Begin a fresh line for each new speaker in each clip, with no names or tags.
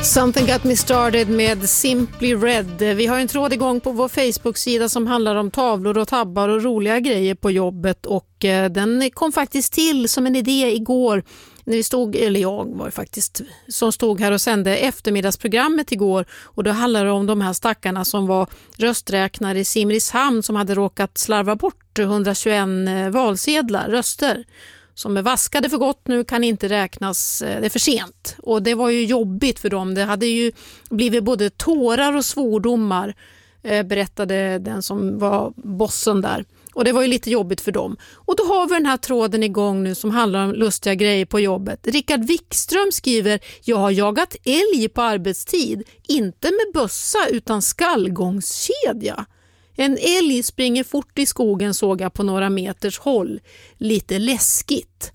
Something got me started med Simply Red. Vi har en tråd igång på vår Facebook-sida som handlar om tavlor och tabbar och roliga grejer på jobbet, och den kom faktiskt till som en idé igår när vi stod, eller jag var faktiskt som stod här och sände eftermiddagsprogrammet igår, och då handlade det om de här stackarna som var rösträknare i Simrishamn som hade råkat slarva bort 121 valsedlar, röster som är vaskade för gott, nu kan inte räknas, det är för sent. Och det var ju jobbigt för dem. Det hade ju blivit både tårar och svordomar, berättade den som var bossen där. Och det var ju lite jobbigt för dem. Och då har vi den här tråden igång nu som handlar om lustiga grejer på jobbet. Rickard Wikström skriver: jag har jagat älg på arbetstid, inte med bössa utan skallgångskedja. En älg springer fort i skogen, såg jag på några meters håll. Lite läskigt.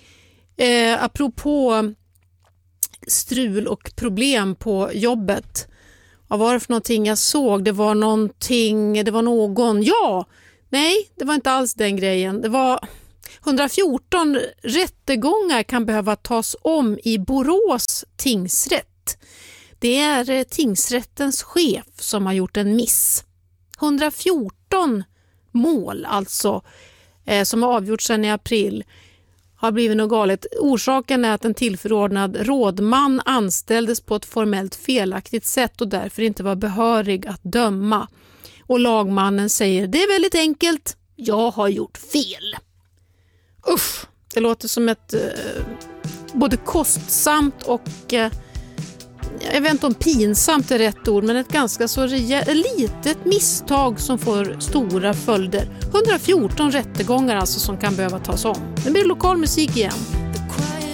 Apropå strul och problem på jobbet. Vad var det för någonting jag såg? Det var någon. Ja, nej, det var inte alls den grejen. Det var 114 rättegångar kan behöva tas om i Borås tingsrätt. Det är tingsrättens chef som har gjort en miss. 114 mål alltså som har avgjorts sedan i april har blivit något galet. Orsaken är att en tillförordnad rådman anställdes på ett formellt felaktigt sätt och därför inte var behörig att döma. Och lagmannen säger: det är väldigt enkelt, jag har gjort fel. Usch, det låter som ett både kostsamt och jag vet inte om pinsamt är rätt ord, men ett ganska så litet misstag som får stora följder. 114 rättegångar alltså som kan behöva tas om. Det blir lokal musik igen.